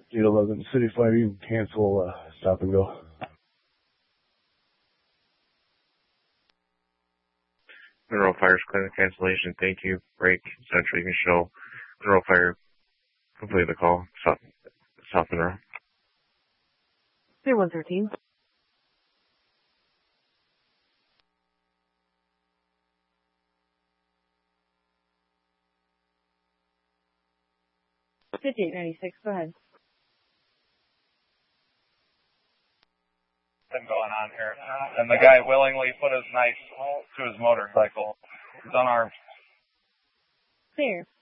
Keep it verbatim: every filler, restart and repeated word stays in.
eight eleven City Flight, you can cancel uh, stop and go. Mineral Fire's clear cancellation. Thank you. Break. Central. You can show Mineral Fire. Complete the call. South, South Monroe. Clear one thirteen. fifty-eight ninety-six, go ahead. Been going on here. And the guy willingly put his knife to his motorcycle. He's unarmed. Clear.